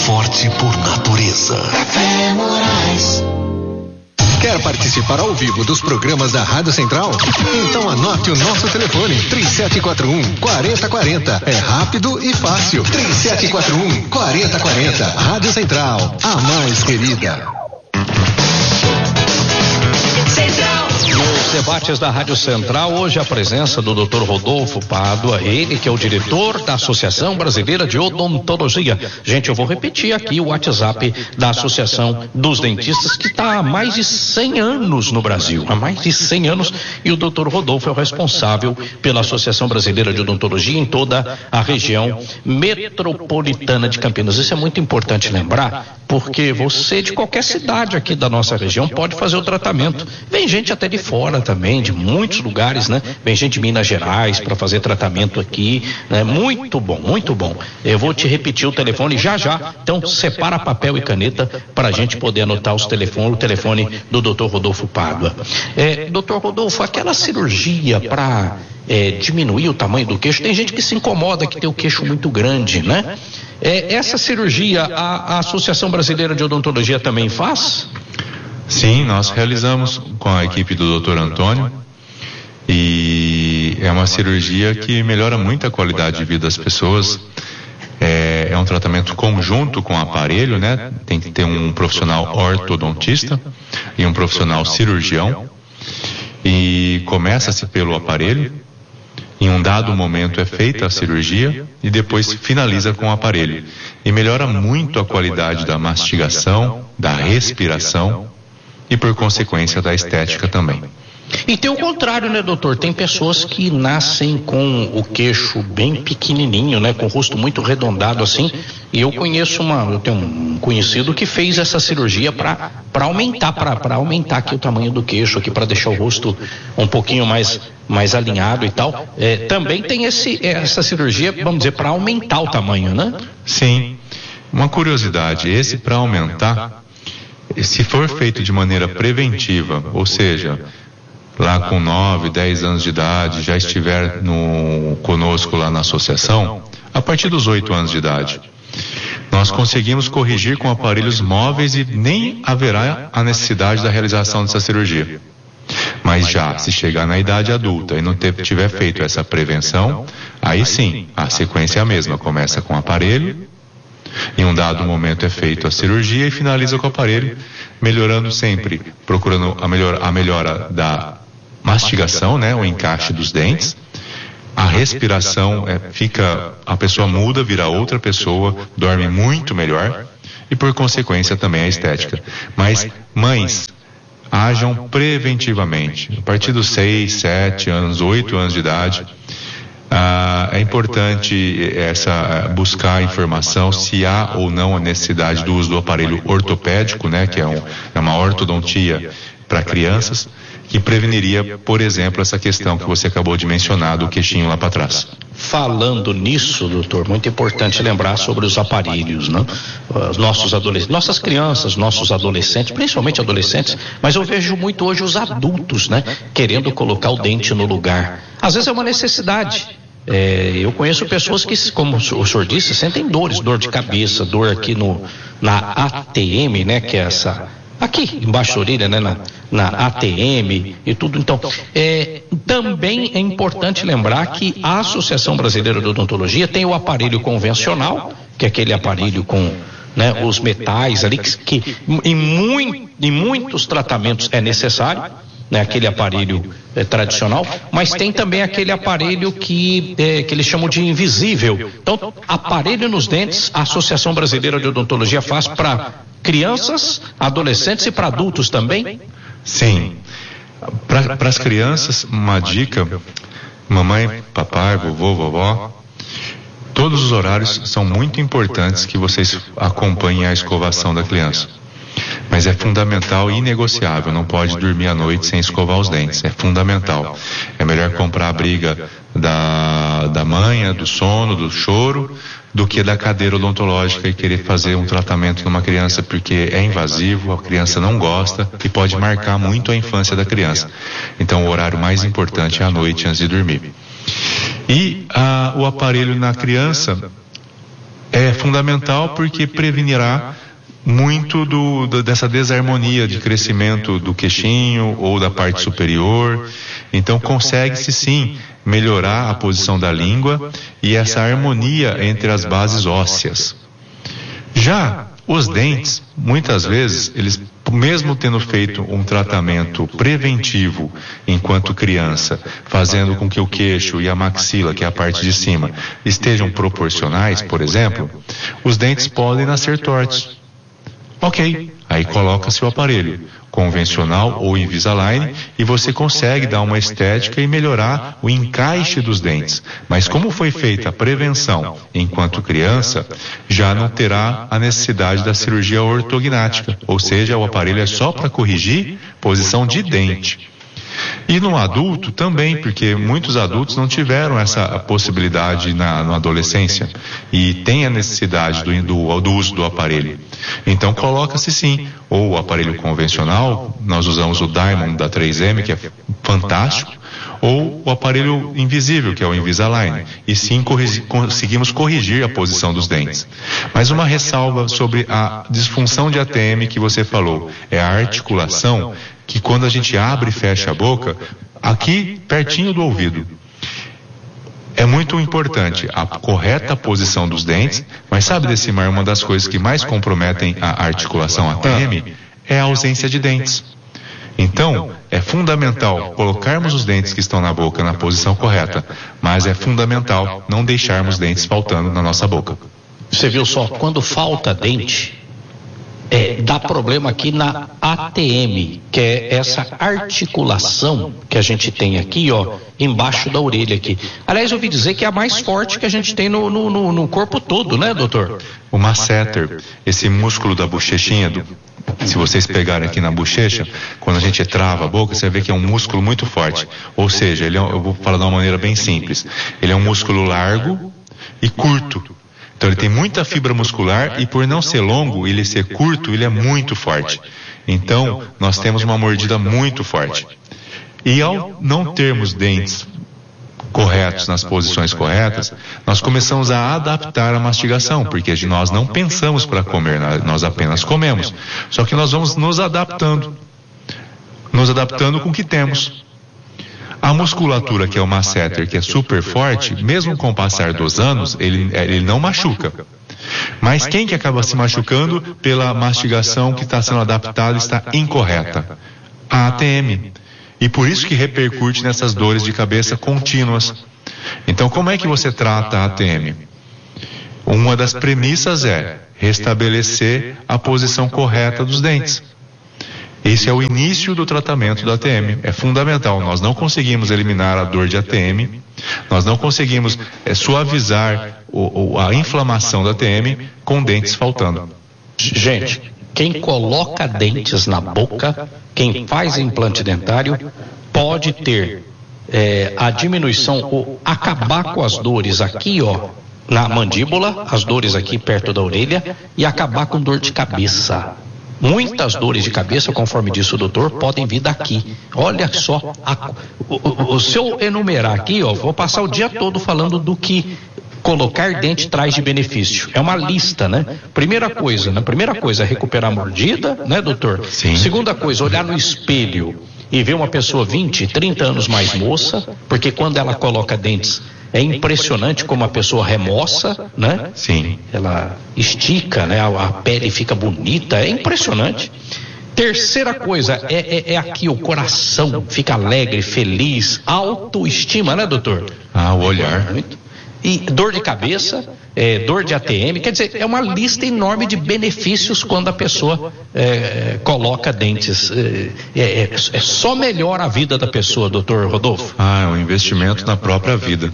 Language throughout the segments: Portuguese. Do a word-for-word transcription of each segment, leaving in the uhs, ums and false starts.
forte por natureza. Café Moraes. Quer participar ao vivo dos programas da Rádio Central? Então anote o nosso telefone, três sete quatro um, quatro zero quatro zero. É rápido e fácil. três sete quatro um, quatro zero quatro zero. Rádio Central, a mais querida. Nos debates da Rádio Central, hoje a presença do doutor Rodolfo Pádua, ele que é o diretor da Associação Brasileira de Odontologia. Gente, eu vou repetir aqui o WhatsApp da Associação dos Dentistas, que está há mais de cem anos no Brasil, há mais de cem anos, e o doutor Rodolfo é o responsável pela Associação Brasileira de Odontologia em toda a região metropolitana de Campinas. Isso é muito importante lembrar, porque você de qualquer cidade aqui da nossa região pode fazer o tratamento. Vem gente até de fora também, de muitos lugares, né? Vem gente de Minas Gerais para fazer tratamento aqui, né? Muito bom, muito bom. Eu vou te repetir o telefone já já, então separa papel e caneta para a gente poder anotar os telefones, o telefone do doutor Rodolfo Pádua. É, doutor Rodolfo, aquela cirurgia para é, diminuir o tamanho do queixo, tem gente que se incomoda que tem o queixo muito grande, né? É, essa cirurgia a, a Associação Brasileira de Odontologia também faz? Sim, nós realizamos com a equipe do doutor Antônio, e é uma cirurgia que melhora muito a qualidade de vida das pessoas. É, é um tratamento conjunto com o aparelho, né? Tem que ter um profissional ortodontista e um profissional cirurgião, e começa-se pelo aparelho. Em um dado momento é feita a cirurgia e depois finaliza com o aparelho, e melhora muito a qualidade da mastigação, da respiração e, por consequência, da estética também. E tem o contrário, né, doutor? Tem pessoas que nascem com o queixo bem pequenininho, né, com o rosto muito arredondado assim, e eu conheço uma, eu tenho um conhecido que fez essa cirurgia para para aumentar, para aumentar aqui o tamanho do queixo aqui, para deixar o rosto um pouquinho mais mais alinhado e tal. É, também tem esse essa cirurgia, vamos dizer, para aumentar o tamanho, né? Sim. Uma curiosidade, esse para aumentar, se for feito de maneira preventiva, ou seja, lá com nove, dez anos de idade, já estiver no, conosco lá na associação, a partir dos oito anos de idade, nós conseguimos corrigir com aparelhos móveis e nem haverá a necessidade da realização dessa cirurgia. Mas já, se chegar na idade adulta e não ter, tiver feito essa prevenção, aí sim, a sequência é a mesma, começa com o aparelho, em um dado momento é feita a cirurgia e finaliza com o aparelho, melhorando sempre, procurando a, melhor, a melhora da mastigação, né, o encaixe dos dentes. A respiração é, fica, a pessoa muda, vira outra pessoa, dorme muito melhor, e por consequência também a estética. Mas, mães, ajam preventivamente. A partir dos seis, sete anos, oito anos de idade, ah, é importante essa, buscar informação se há ou não a necessidade do uso do aparelho ortopédico, né, que é, um, é uma ortodontia para crianças, que preveniria, por exemplo, essa questão que você acabou de mencionar do queixinho lá para trás. Falando nisso, doutor, muito importante lembrar sobre os aparelhos, né? Os nossos adolescentes, nossas crianças, nossos adolescentes, principalmente adolescentes, mas eu vejo muito hoje os adultos, né, querendo colocar o dente no lugar. Às vezes é uma necessidade. É, eu conheço pessoas que, como o senhor disse, sentem dores, dor de cabeça, dor aqui no, na A T M, né, que é essa, aqui embaixo da orelha, né, na, na A T M e tudo. Então, é, também é importante lembrar que a Associação Brasileira de Odontologia tem o aparelho convencional, que é aquele aparelho com, né, os metais ali, que, que em, muito, em muitos tratamentos é necessário, né, aquele aparelho é, tradicional, mas tem também aquele aparelho que, é, que eles chamam de invisível. Então, aparelho nos dentes, a Associação Brasileira de Odontologia faz para crianças, adolescentes e para adultos também? Sim. Para as crianças, uma dica: mamãe, papai, vovô, vovó, todos os horários são muito importantes que vocês acompanhem a escovação da criança. Mas é fundamental e inegociável, não pode dormir à noite sem escovar os dentes, é fundamental. É melhor comprar a briga da, da manha, do sono, do choro, do que da cadeira odontológica e querer fazer um tratamento numa criança, porque é invasivo, a criança não gosta e pode marcar muito a infância da criança. Então o horário mais importante é à noite antes de dormir. E ah, o aparelho na criança, É fundamental porque prevenirá muito do, do, dessa desarmonia de crescimento do queixinho ou da parte superior. Então consegue-se sim melhorar a posição da língua e essa harmonia entre as bases ósseas. Já os dentes, muitas vezes, eles, mesmo tendo feito um tratamento preventivo enquanto criança, fazendo com que o queixo e a maxila, que é a parte de cima, estejam proporcionais, por exemplo, os dentes podem nascer tortos. Ok, aí coloca-se o aparelho convencional ou Invisalign e você consegue dar uma estética e melhorar o encaixe dos dentes. Mas como foi feita a prevenção enquanto criança, já não terá a necessidade da cirurgia ortognática, ou seja, o aparelho é só para corrigir posição de dente. E no adulto também, porque muitos adultos não tiveram essa possibilidade na, na adolescência e tem a necessidade do, do, do uso do aparelho. Então coloca-se sim, ou o aparelho convencional, nós usamos o Diamond da três M, que é fantástico, ou o aparelho invisível, que é o Invisalign, e sim corrigi, conseguimos corrigir a posição dos dentes. Mas uma ressalva sobre a disfunção de A T M que você falou, é a articulação, que quando a gente abre e fecha a boca, aqui pertinho do ouvido. É muito importante a correta posição dos dentes, mas sabe, Decimar, uma das coisas que mais comprometem a articulação A T M é a ausência de dentes. Então, é fundamental colocarmos os dentes que estão na boca na posição correta, mas é fundamental não deixarmos dentes faltando na nossa boca. Você viu só, quando falta dente, é, dá problema aqui na A T M, que é essa articulação que a gente tem aqui, ó, embaixo da orelha aqui. Aliás, eu ouvi dizer que é a mais forte que a gente tem no, no, no, no corpo todo, né, doutor? O masseter, esse músculo da bochechinha, do, se vocês pegarem aqui na bochecha, quando a gente trava a boca, você vê que é um músculo muito forte. Ou seja, ele é, eu vou falar de uma maneira bem simples, ele é um músculo largo e curto. Então ele tem muita fibra muscular e por não ser longo, ele ser curto, ele é muito forte. Então nós temos uma mordida muito forte. E ao não termos dentes corretos nas posições corretas, nós começamos a adaptar a mastigação, porque nós não pensamos para comer, nós apenas comemos. Só que nós vamos nos adaptando, nos adaptando com o que temos. A musculatura, que é o masseter, que é super forte, mesmo com o passar dos anos, ele, ele não machuca. Mas quem que acaba se machucando pela mastigação que está sendo adaptada está incorreta? A A T M. E por isso que repercute nessas dores de cabeça contínuas. Então, como é que você trata a A T M? Uma das premissas é restabelecer a posição correta dos dentes. Esse é o início do tratamento da A T M. É fundamental. Nós não conseguimos eliminar a dor de A T M, nós não conseguimos é, suavizar o, o, a inflamação da A T M com dentes faltando. Gente, quem coloca dentes na boca, quem faz implante dentário, pode ter é, a diminuição, ou acabar com as dores aqui, ó, na mandíbula, as dores aqui perto da orelha, e acabar com dor de cabeça. Muitas dores de cabeça, conforme disse o doutor, podem vir daqui. Olha só, a, o, o, o, se eu enumerar aqui, ó, vou passar o dia todo falando do que colocar dente traz de benefício. É uma lista, né? Primeira coisa, né? Primeira coisa, recuperar a mordida, né, doutor? Sim. Segunda coisa, olhar no espelho e ver uma pessoa vinte, trinta anos mais moça, porque quando ela coloca dentes, é impressionante como a pessoa remoça, né? Sim. Ela estica, né? A, a pele fica bonita, é impressionante. Terceira coisa, é, é, é aqui o coração fica alegre, feliz, autoestima, né, doutor? Ah, o olhar. Muito. E dor de cabeça, é, dor de A T M, quer dizer, é uma lista enorme de benefícios quando a pessoa é, coloca dentes. É, é, é só melhora a vida da pessoa, doutor Rodolfo. Ah, é um investimento na própria vida.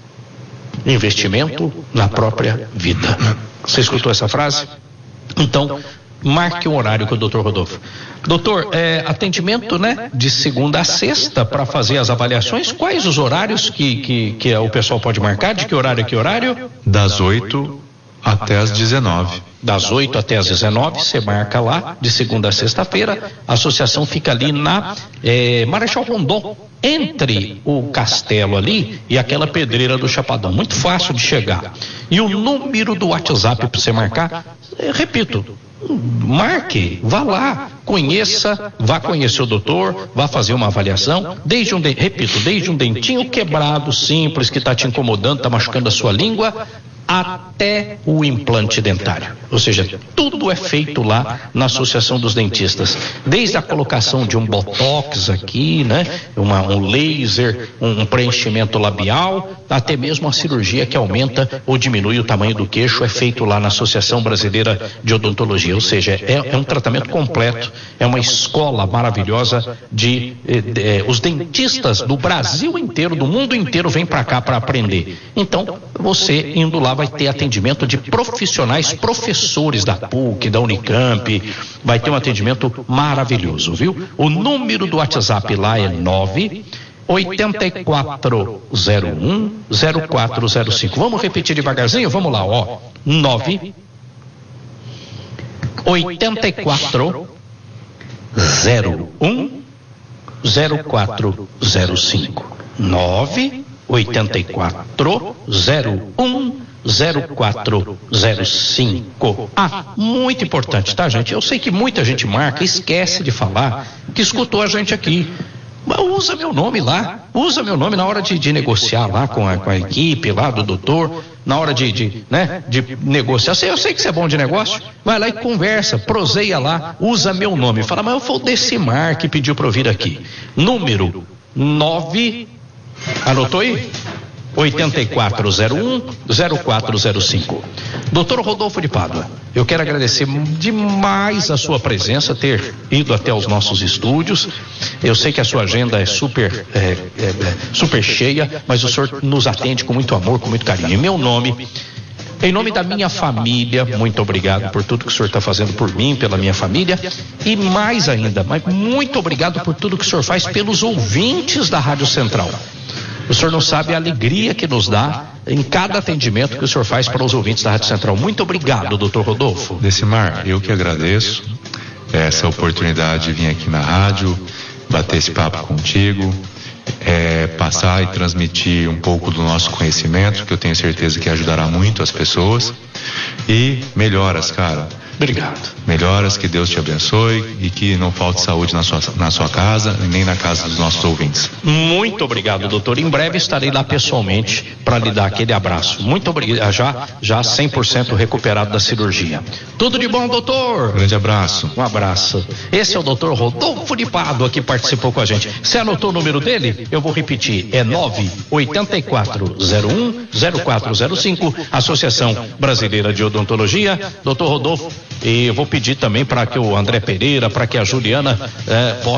Investimento na própria vida. Você escutou essa frase? Então, marque um horário com o doutor Rodolfo. Doutor, é, atendimento, né, de segunda a sexta para fazer as avaliações. Quais os horários que, que, que o pessoal pode marcar? De que horário a que horário? Das oito até as dezenove. Das oito até as dezenove, você marca lá, de segunda a sexta-feira. A associação fica ali na é, Marechal Rondon, entre o castelo ali e aquela pedreira do Chapadão, muito fácil de chegar. E o número do WhatsApp para você marcar, eu repito, marque, vá lá, conheça, vá conhecer o doutor, vá fazer uma avaliação, desde um, de, repito, desde um dentinho quebrado, simples, que está te incomodando, está machucando a sua língua, até o implante dentário. Ou seja, tudo é feito lá na Associação dos Dentistas. Desde a colocação de um botox aqui, né? Uma, um laser, um preenchimento labial, até mesmo a cirurgia que aumenta ou diminui o tamanho do queixo é feito lá na Associação Brasileira de Odontologia. Ou seja, é, é um tratamento completo, é uma escola maravilhosa de, de, de os dentistas do Brasil inteiro, do mundo inteiro vêm para cá para aprender. Então, você indo lá vai ter atendimento de profissionais, professores da P U C, da Unicamp, vai ter um atendimento maravilhoso, viu? O número do WhatsApp lá é nove oito quatro zero um zero quatro zero cinco. Vamos repetir devagarzinho? Vamos lá, ó. nove oito quatro zero um zero quatro zero cinco. nove oito quatro zero um zero quatro zero cinco. Ah, muito importante, tá, gente? Eu sei que muita gente marca, esquece de falar que escutou a gente aqui. Mas usa meu nome lá, usa meu nome na hora de, de negociar lá com a, com a equipe lá do doutor, na hora de, de, né, de negociar. Eu sei, eu sei que você é bom de negócio, vai lá e conversa, proseia lá, usa meu nome. Fala, mas eu vou desse mar que pediu para eu vir aqui. Número nove, anotou aí? oito quatro zero um zero quatro zero cinco. Doutor Rodolfo de Pádua, eu quero agradecer demais a sua presença, ter ido até os nossos estúdios. Eu sei que a sua agenda é super, é, é, é, super cheia, mas o senhor nos atende com muito amor, com muito carinho. Em meu nome, em nome da minha família, muito obrigado por tudo que o senhor está fazendo por mim, pela minha família, e mais ainda, mas muito obrigado por tudo que o senhor faz pelos ouvintes da Rádio Central. O senhor não sabe a alegria que nos dá em cada atendimento que o senhor faz para os ouvintes da Rádio Central. Muito obrigado, doutor Rodolfo. Decimar, eu que agradeço essa oportunidade de vir aqui na rádio, bater esse papo contigo, é, passar e transmitir um pouco do nosso conhecimento, que eu tenho certeza que ajudará muito as pessoas. E melhoras, cara. Obrigado. Melhoras, que Deus te abençoe e que não falte saúde na sua, na sua casa e nem na casa dos nossos ouvintes. Muito obrigado, doutor. Em breve estarei lá pessoalmente para lhe dar aquele abraço. Muito obrigado. Já, já cem por cento recuperado da cirurgia. Tudo de bom, doutor. Grande abraço. Um abraço. Esse é o doutor Rodolfo de Pádua que participou com a gente. Você anotou o número dele? Eu vou repetir. É nove oito quatro zero um zero quatro zero cinco, Associação Brasileira de Odontologia. Doutor Rodolfo, e eu vou pedir também para que o André Pereira, para que a Juliana eh, possa